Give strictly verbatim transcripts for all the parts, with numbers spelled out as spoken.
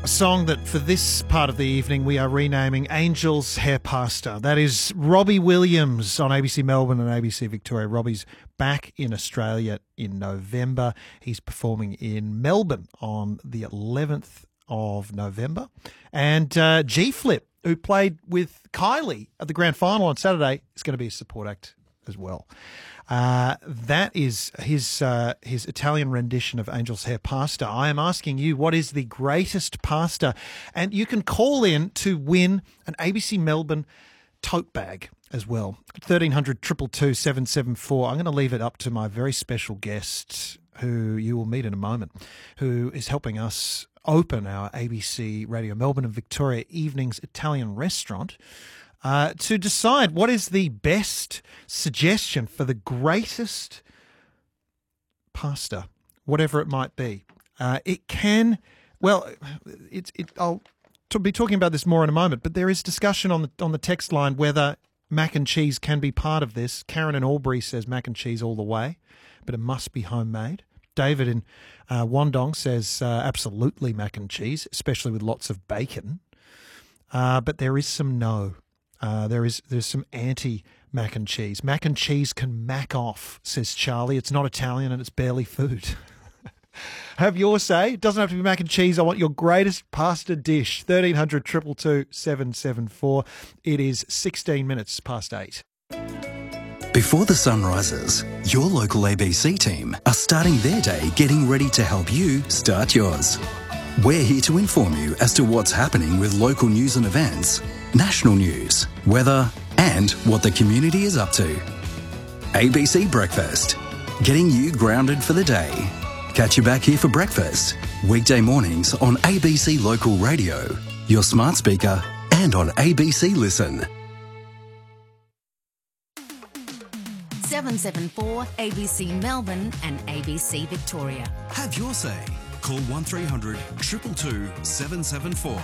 A song that for this part of the evening we are renaming Angel's Hair Pasta. That is Robbie Williams on A B C Melbourne and A B C Victoria. Robbie's back in Australia in November. He's performing in Melbourne on the eleventh of November. And uh, G-Flip, who played with Kylie at the grand final on Saturday, is going to be a support act as well. Uh, that is his uh, his Italian rendition of Angel's Hair Pasta. I am asking you, what is the greatest pasta? And you can call in to win an A B C Melbourne tote bag as well. thirteen hundred, two two two, seven seven four. I'm going to leave it up to my very special guest, who you will meet in a moment, who is helping us open our A B C Radio Melbourne and Victoria Evenings Italian restaurant. Uh, to decide what is the best suggestion for the greatest pasta, whatever it might be. Uh, it can, well, it's. It, I'll to be talking about this more in a moment, but there is discussion on the on the text line whether mac and cheese can be part of this. Karen in Albury says mac and cheese all the way, but it must be homemade. David in uh, Wandong says uh, absolutely mac and cheese, especially with lots of bacon. Uh, but there is some no. Uh, there is there's some anti mac and cheese. Mac and cheese can mac off, says Charlie. It's not Italian and it's barely food. Have your say. It doesn't have to be mac and cheese. I want your greatest pasta dish. thirteen hundred, two two two, seven seven four. It is sixteen minutes past eight. Before the sun rises, your local A B C team are starting their day getting ready to help you start yours. We're here to inform you as to what's happening with local news and events, national news, weather, and what the community is up to. A B C Breakfast, getting you grounded for the day. Catch you back here for breakfast, weekday mornings on A B C Local Radio, your smart speaker, and on A B C Listen. seven seven four A B C Melbourne and A B C Victoria. Have your say. Call one three hundred, two two two, seven seven four.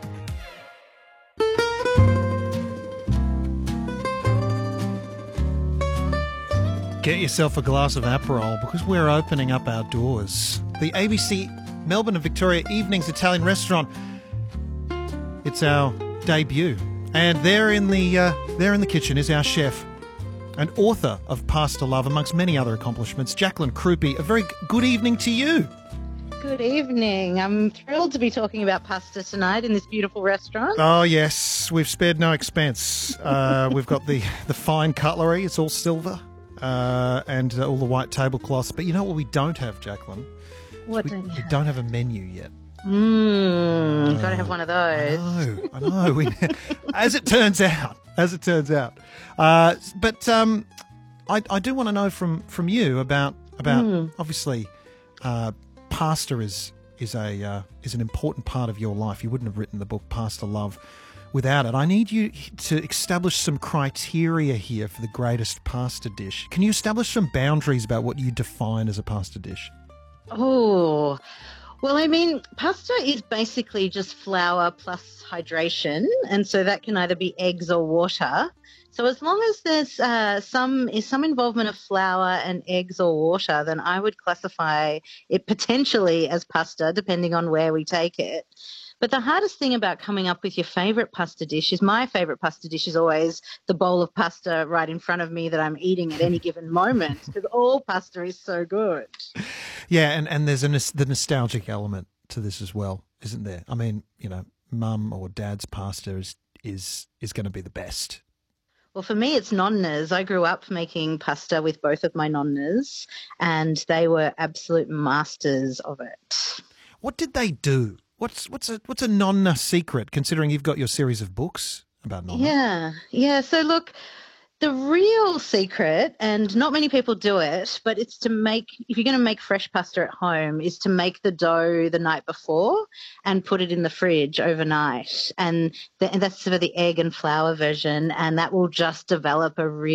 Get yourself a glass of Aperol because we're opening up our doors. The A B C Melbourne and Victoria Evenings Italian Restaurant. It's our debut, and there in the uh, there in the kitchen is our chef and author of Pasta Love, amongst many other accomplishments, Jacqueline Krupi. A very good evening to you. Good evening. I'm thrilled to be talking about pasta tonight in this beautiful restaurant. Oh, yes. We've spared no expense. Uh, we've got the, the fine cutlery. It's all silver. Uh, and uh, all the white tablecloths. But you know what we don't have, Jacqueline? What we, don't you we have? don't have a menu yet. Mmm, uh, got to have one of those. I know, I know. We, as it turns out, as it turns out. Uh, but um, I, I do want to know from, from you about, about mm. obviously, uh, pasta is is a uh, is an important part of your life. You wouldn't have written the book Pasta Love without it. I need you to establish some criteria here for the greatest pasta dish. Can you establish some boundaries about what you define as a pasta dish? Oh, well, I mean, pasta is basically just flour plus hydration, and so that can either be eggs or water. So as long as there's uh, some is some involvement of flour and eggs or water, then I would classify it potentially as pasta, depending on where we take it. But the hardest thing about coming up with your favourite pasta dish is my favourite pasta dish is always the bowl of pasta right in front of me that I'm eating at any given moment, because all pasta is so good. Yeah, and, and there's a, the nostalgic element to this as well, isn't there? I mean, you know, mum or dad's pasta is is, is going to be the best. Well, for me, it's nonnas. I grew up making pasta with both of my nonnas, and they were absolute masters of it. What did they do? What's what's a what's a nonna secret, considering you've got your series of books about nonna? Yeah, yeah. So look, the real secret, and not many people do it, but it's to make, if you're going to make fresh pasta at home, is to make the dough the night before and put it in the fridge overnight. And, the, and that's for the egg and flour version, and that will just develop a really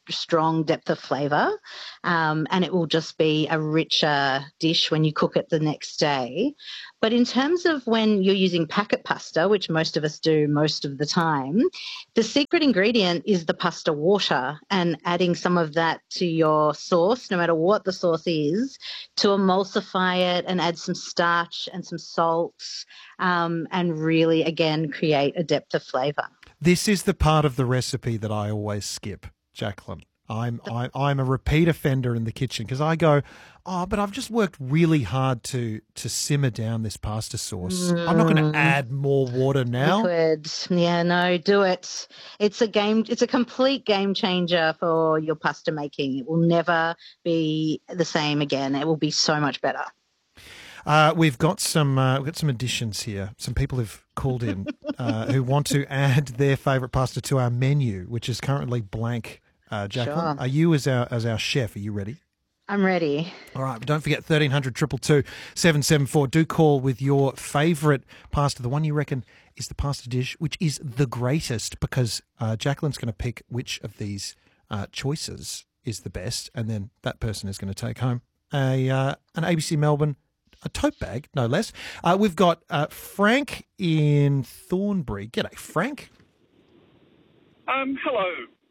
strong depth of flavour, um, and it will just be a richer dish when you cook it the next day. But in terms of when you're using packet pasta, which most of us do most of the time, the secret ingredient is the pasta water, and adding some of that to your sauce, no matter what the sauce is, to emulsify it and add some starch and some salts, um, and really, again, create a depth of flavour. This is the part of the recipe that I always skip, Jacqueline. I'm I, I'm a repeat offender in the kitchen because I go, oh, but I've just worked really hard to to simmer down this pasta sauce. Mm. I'm not going to add more water now. Liquid. Yeah, no, do it. It's a game. It's a complete game changer for your pasta making. It will never be the same again. It will be so much better. Uh, we've got some uh, we've got some additions here. Some people have called in uh, who want to add their favourite pasta to our menu, which is currently blank. Uh, Jacqueline, sure. Are you as our as our chef? Are you ready? I'm ready. All right, but don't forget thirteen hundred, two two two, seven seven four. Do call with your favourite pasta, the one you reckon is the pasta dish, which is the greatest, because uh, Jacqueline's going to pick which of these uh, choices is the best, and then that person is going to take home a uh, an A B C Melbourne, a tote bag, no less. Uh, we've got uh, Frank in Thornbury. G'day, Frank. Um, hello.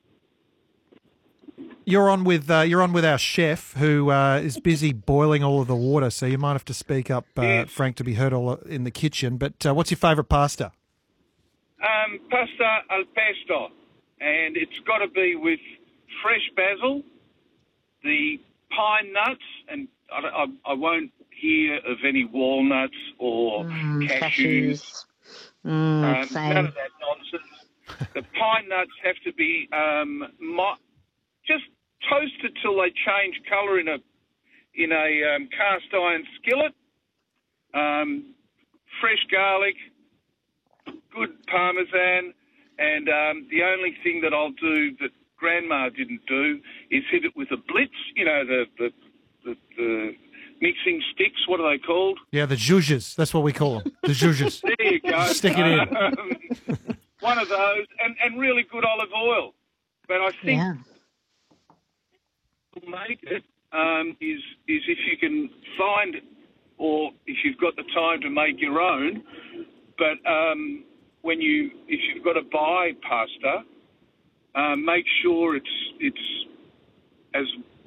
You're on with uh, you're on with our chef, who uh, is busy boiling all of the water, so you might have to speak up, uh, yes. Frank, to be heard all in the kitchen. But uh, what's your favourite pasta? Um, pasta al pesto, and it's got to be with fresh basil, the pine nuts, and I, I, I won't hear of any walnuts or mm, cashews. cashews. Mm, um, same. None of that nonsense. The pine nuts have to be um, mo- just toasted till they change colour in a in a um, cast iron skillet. Um, fresh garlic, good parmesan, and um, the only thing that I'll do that Grandma didn't do is hit it with a blitz. You know, the the, the, the mixing sticks. What are they called? Yeah, the zhuzhes. That's what we call them. The zhuzhes. There you go. Stick it in. Um, one of those, and, and really good olive oil. But I think Yeah. make it um, is is if you can find, or if you've got the time to make your own. But um, when you, if you've got to buy pasta, uh, make sure it's it's as.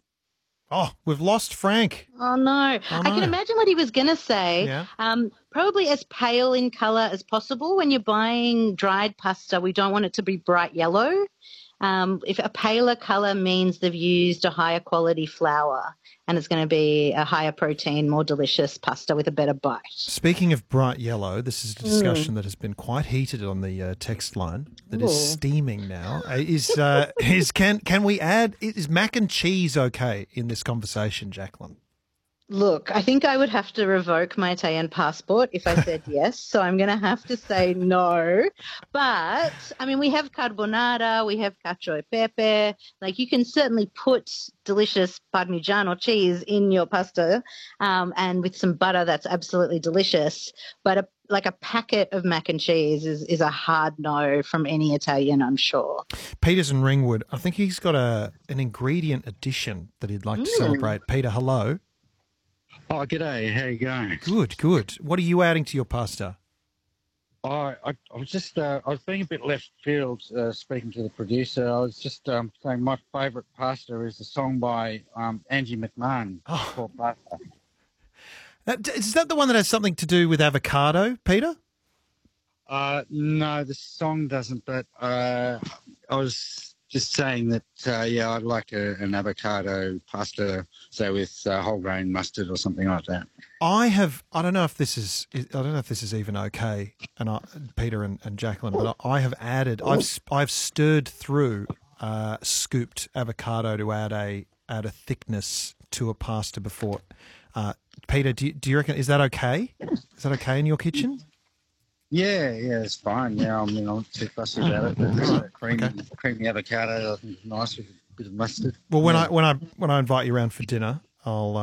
Oh, we've lost Frank. Oh, no. I can imagine what he was going to say. Yeah. Um, probably as pale in colour as possible. When you're buying dried pasta, we don't want it to be bright yellow. Um, if a paler colour means they've used a higher quality flour, and it's going to be a higher protein, more delicious pasta with a better bite. Speaking of bright yellow, this is a discussion mm. that has been quite heated on the uh, text line that Ooh. is steaming now. Uh, is uh, is can can we add, is mac and cheese okay in this conversation, Jacqueline? Look, I think I would have to revoke my Italian passport if I said yes, so I'm going to have to say no. But, I mean, we have carbonara, we have cacio e pepe. Like, you can certainly put delicious Parmigiano cheese in your pasta, um, and with some butter, that's absolutely delicious. But, a, like, a packet of mac and cheese is, is a hard no from any Italian, I'm sure. Peter's in Ringwood. I think he's got a an ingredient addition that he'd like to mm. celebrate. Peter, hello. Oh, g'day. How you going? Good, good. What are you adding to your pasta? Oh, I, I was just, uh, I was being a bit left field uh, speaking to the producer. I was just um, saying my favourite pasta is a song by um, Angie McMahon oh. called Pasta. That, is that the one that has something to do with avocado, Peter? Uh, no, the song doesn't, but uh, I was just saying that, uh, yeah, I'd like a, an avocado pasta, say with uh, whole grain mustard or something like that. I have, I don't know if this is, I don't know if this is even okay, and I, Peter and, and Jacqueline, but I have added, I've I've stirred through uh, scooped avocado to add a add a thickness to a pasta before. Uh, Peter, do you, do you reckon, is that okay? Is that okay in your kitchen? Yeah, yeah, it's fine. Yeah, I mean, I'm not too fussy about it. But uh, creamy, okay. creamy avocado, I think, nice with a bit of mustard. Well, when yeah. I when I when I invite you around for dinner, I'll uh,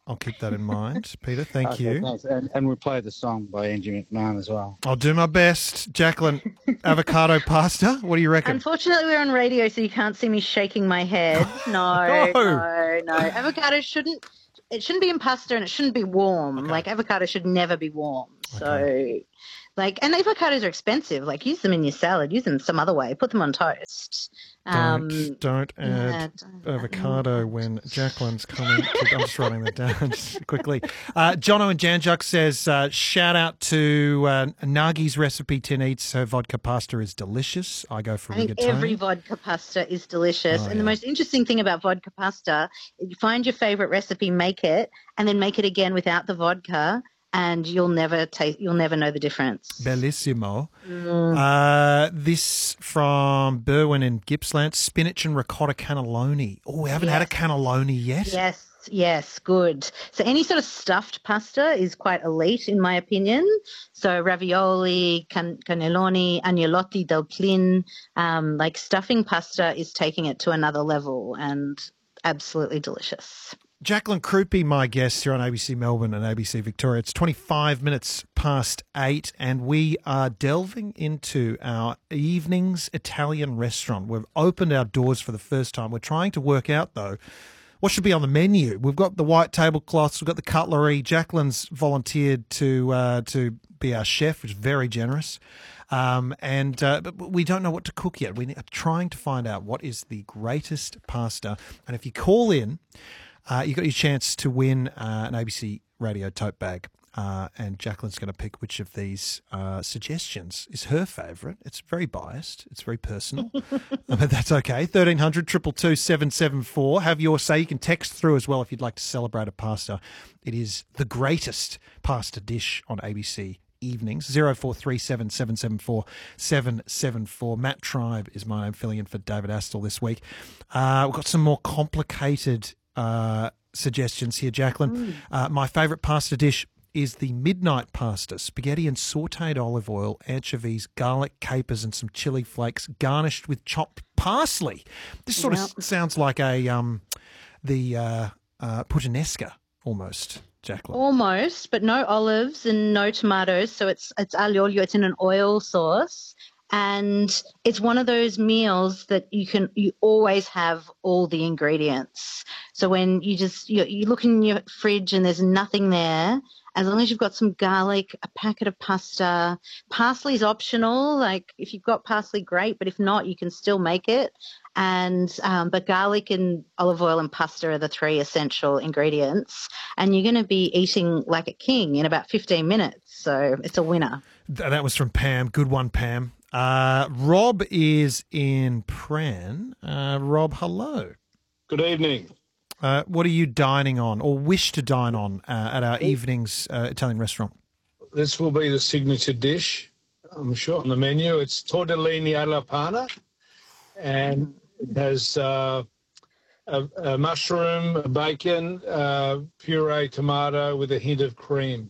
I'll keep that in mind, Peter. Thank Okay, you. thanks. And, and we'll play the song by Angie McMahon as well. I'll do my best. Jacqueline, avocado pasta, what do you reckon? Unfortunately, we're on radio, so you can't see me shaking my head. No, No. no, no. Avocado shouldn't. It shouldn't be in pasta, and it shouldn't be warm. Okay. Like avocado should never be warm. So, like, and avocados are expensive. Like, use them in your salad. Use them some other way. Put them on toast. Um, Don't, don't add yeah, don't- avocado when Jacqueline's coming. To, I'm just writing that down just quickly. Uh, Jono and Janjuk says, uh, shout out to uh, Nagi's recipe. Tin eats her vodka pasta is delicious. I go for I think rigatoni. every vodka pasta is delicious. Oh, and yeah. the most interesting thing about vodka pasta, you find your favorite recipe, make it, and then make it again without the vodka, and you'll never taste. You'll never know the difference. Bellissimo. Mm. Uh, this from Berwin in Gippsland, spinach and ricotta cannelloni. Oh, we haven't had a Yes. cannelloni yet. Yes, yes, good. So any sort of stuffed pasta is quite elite, in my opinion. So ravioli, can- cannelloni, agnolotti del plin, um, like stuffing pasta is taking it to another level and absolutely delicious. Jacqueline Krupi, my guest here on A B C Melbourne and A B C Victoria. It's twenty-five minutes past eight, and we are delving into our evening's Italian restaurant. We've opened our doors for the first time. We're trying to work out, though, what should be on the menu. We've got the white tablecloths, we've got the cutlery. Jacqueline's volunteered to uh, to be our chef, which is very generous. Um, and uh, but we don't know what to cook yet. We are trying to find out what is the greatest pasta. And if you call in, Uh, you got your chance to win uh, an A B C Radio tote bag. Uh, and Jacqueline's going to pick which of these uh, suggestions is her favourite. It's very biased. It's very personal. But that's okay. thirteen hundred, two two two, seven seven four. Have your say. You can text through as well if you'd like to celebrate a pasta. It is the greatest pasta dish on A B C evenings. zero four three seven, seven seven four, seven seven four. Matt Tribe is my name, filling in for David Astle this week. Uh, we've got some more complicated Uh, suggestions here, Jacqueline. Uh, my favourite pasta dish is the midnight pasta, spaghetti and sautéed olive oil, anchovies, garlic, capers and some chili flakes, garnished with chopped parsley. This sort Yep. of sounds like a um, the uh, uh, puttanesca almost, Jacqueline. Almost, but no olives and no tomatoes. So it's it's aglio olio. It's in an oil sauce, and it's one of those meals that you can you always have all the ingredients. So when you just you, you look in your fridge and there's nothing there, as long as you've got some garlic, a packet of pasta, parsley's optional. Like if you've got parsley, great, but if not, you can still make it. And um, but garlic and olive oil and pasta are the three essential ingredients, and you're going to be eating like a king in about fifteen minutes. So it's a winner. Th- That was from Pam. Good one, Pam. Uh, Rob is in Pran. Uh, Rob, hello. Good evening. Uh, what are you dining on or wish to dine on uh, at our evening's uh, Italian restaurant? This will be the signature dish, I'm sure, on the menu. It's tortellini alla panna, and it has uh, a, a mushroom, a bacon, uh, puree tomato with a hint of cream.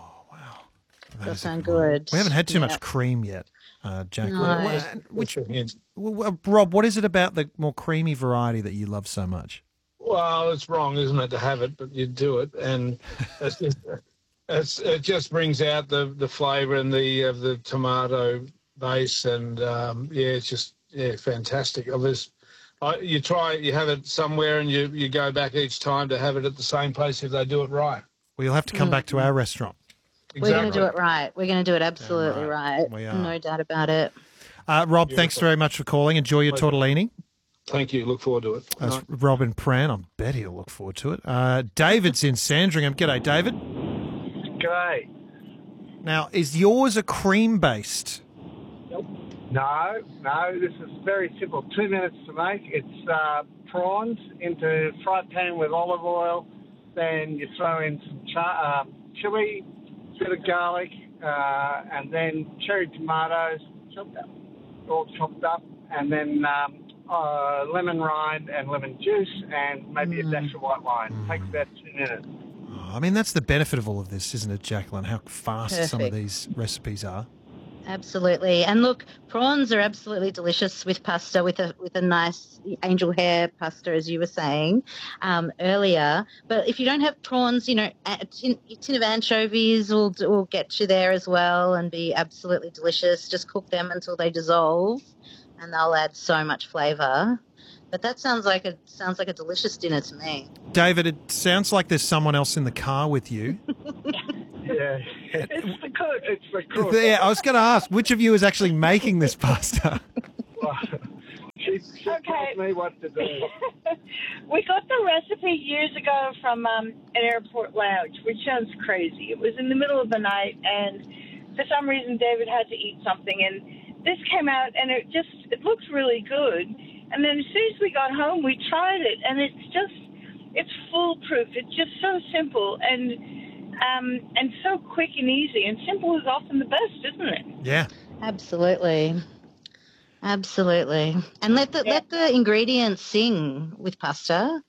That sounds good. We haven't had too Yeah. much cream yet, uh, Jacqueline. No. Wha- Which, Which, a hint. w- Rob, what is it about the more creamy variety that you love so much? Well, it's wrong, isn't it, to have it, but you do it, and it's just, it's, it just brings out the, the flavour and the of the tomato base, and um, yeah, it's just yeah, fantastic. I was, I, you try, you have it somewhere, and you you go back each time to have it at the same place if they do it right. Well, you'll have to come back to our restaurant. We're going to do it right. We're going to do it absolutely Damn right. right. We are. No doubt about it. Uh, Rob, thanks very much for calling. Enjoy your tortellini. Thank you. Look forward to it. That's Rob in Pran. I bet he'll look forward to it. Uh, David's in Sandringham. G'day, David. G'day. Now, is yours a cream-based? No, no, this is very simple. Two minutes to make. It's uh, prawns into fried pan with olive oil. Then you throw in some char- uh, chili, bit of garlic, uh, and then cherry tomatoes, chopped up, all chopped up, and then um, uh, lemon rind and lemon juice, and maybe Mm. a dash of white wine. It takes about two minutes. Oh, I mean, that's the benefit of all of this, isn't it, Jacqueline? How fast some of Perfect. these recipes are. Absolutely. And look, prawns are absolutely delicious with pasta, with a with a nice angel hair pasta, as you were saying um, earlier. But if you don't have prawns, you know, a tin, a tin of anchovies will, will get you there as well and be absolutely delicious. Just cook them until they dissolve and they'll add so much flavour. But that sounds like a sounds like a delicious dinner to me. David, it sounds like there's someone else in the car with you. Yeah, it's the cook. It's the cook. Yeah, I was going to ask, which of you is actually making this pasta? Well, she she Okay. told me what to do. We got the recipe years ago from um, an airport lounge, which sounds crazy. It was in the middle of the night, and for some reason David had to eat something, and this came out, and it just it looks really good. And then as soon as we got home, we tried it, and it's just it's foolproof. It's just so simple and um, and so quick and easy. And simple is often the best, isn't it? Yeah. Absolutely. Absolutely. And let the Yeah. let the ingredients sing with pasta.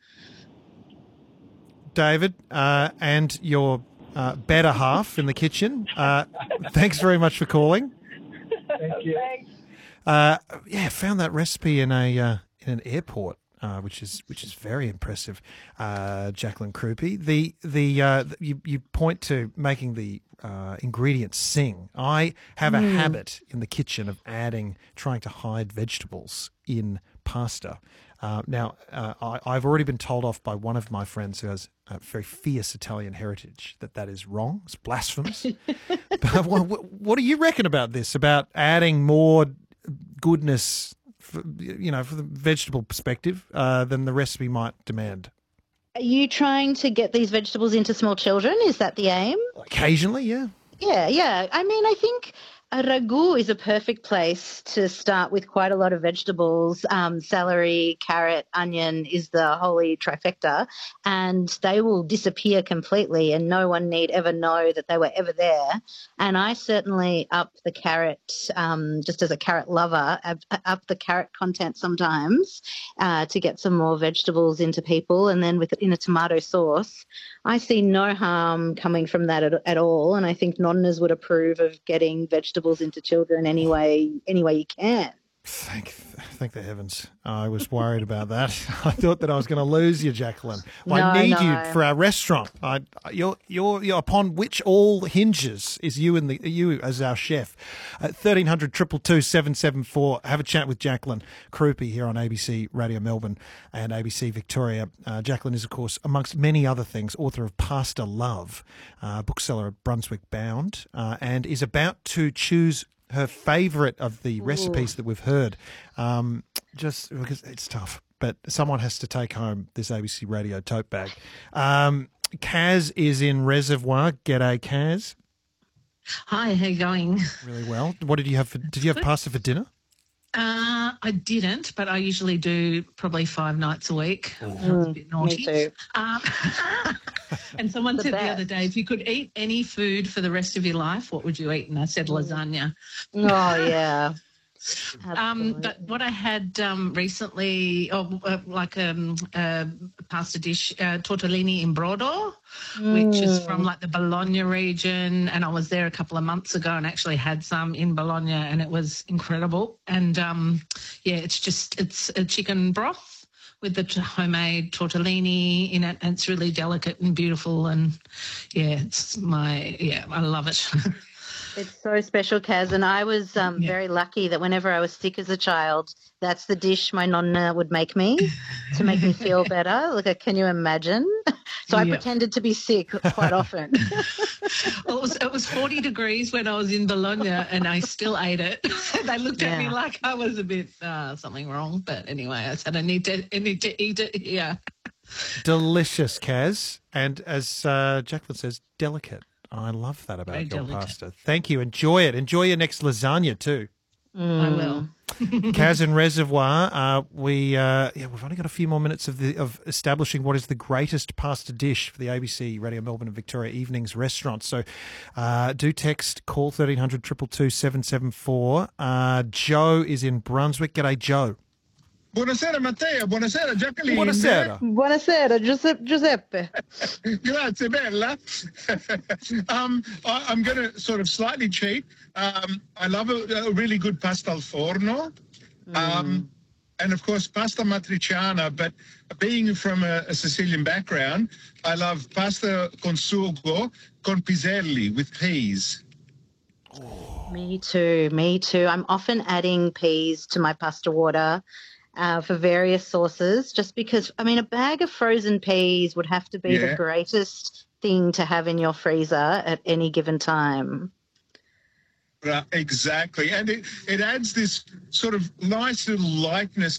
David, uh, and your uh, better half in the kitchen, uh, thanks very much for calling. Thank you. Thanks. Uh, yeah, found that recipe in a uh, in an airport, uh, which is which is very impressive. Uh, Jacqueline Krupe, the the uh, you you point to making the uh, ingredients sing. I have a habit in the kitchen of adding, trying to hide vegetables in pasta. Uh, now, uh, I, I've already been told off by one of my friends who has a very fierce Italian heritage that that is wrong. It's blasphemous. But what, what do you reckon about this? About adding more goodness, for, you know, from the vegetable perspective, uh, than the recipe might demand? Are you trying to get these vegetables into small children? Is that the aim? Occasionally, yeah. Yeah, yeah. I mean, I think a ragu is a perfect place to start with quite a lot of vegetables. Um, celery, carrot, onion is the holy trifecta, and they will disappear completely and no one need ever know that they were ever there. And I certainly up the carrot, um, just as a carrot lover, up, up the carrot content sometimes uh, to get some more vegetables into people. And then with in a tomato sauce, I see no harm coming from that at, at all. And I think nonnas would approve of getting vegetables into children any way, any way you can. Thank, thank the heavens. I was worried about that. I thought that I was going to lose you, Jacqueline. Well, I No, need no. you for our restaurant. I, you're, you're, you're upon which all hinges is you and the you as our chef. At thirteen hundred two two two seven seven four. Have a chat with Jacqueline Krupe here on A B C Radio Melbourne and A B C Victoria. Uh, Jacqueline is, of course, amongst many other things, author of Pasta Love, uh, bookseller at Brunswick Bound, uh, and is about to choose her favourite of the recipes that we've heard, um, just because it's tough. But someone has to take home this A B C Radio tote bag. Um, Kaz is in Reservoir. G'day, Kaz. Hi, how you going? Really well. What did you have for? Did you have pasta for dinner? Uh, I didn't, but I usually do probably five nights a week. I was a bit naughty. Me too. Um, and someone The said best. the other day, if you could eat any food for the rest of your life, what would you eat? And I said lasagna. Oh, yeah. Um, Absolutely. but what I had um, recently, oh, uh, like um, a pasta dish, uh, tortellini in brodo, which is from like the Bologna region. And I was there a couple of months ago and actually had some in Bologna, and it was incredible. And um, yeah, it's just it's a chicken broth with the t- homemade tortellini in it, and it's really delicate and beautiful. And yeah, it's my yeah, I love it. It's so special, Kaz. And I was um, Yeah. very lucky that whenever I was sick as a child, that's the dish my nonna would make me to make me feel better. Look, can you imagine? So I Yeah. pretended to be sick quite often. Well, it was it was forty degrees when I was in Bologna, and I still ate it. They looked at me Yeah. like I was a bit uh, something wrong, but anyway, I said I need to I need to eat it. Yeah, Delicious, Kaz. And as uh, Jacqueline says, delicate. I love that about Very your delicate. pasta. Thank you. Enjoy it. Enjoy your next lasagna too. I will. Kaz and Reservoir. Uh, we uh, yeah, we've only got a few more minutes of the of establishing what is the greatest pasta dish for the A B C Radio Melbourne and Victoria Evenings restaurant. So, uh, do text call thirteen hundred two two two seven seven four. Uh, Joe is in Brunswick. G'day, Joe. Buonasera Matteo, buonasera Jacqueline. Buonasera. Buonasera, Giuseppe. Giuseppe. Grazie, bella. um, I, I'm going to sort of slightly cheat. Um, I love a, a really good pasta al forno. Um, and, of course, pasta matriciana. But being from a, a Sicilian background, I love pasta con sugo con piselli with peas. Me too, me too. I'm often adding peas to my pasta water uh, for various sauces just because, I mean, a bag of frozen peas would have to be Yeah. the greatest thing to have in your freezer at any given time. Right, exactly. And it, it adds this sort of nice little lightness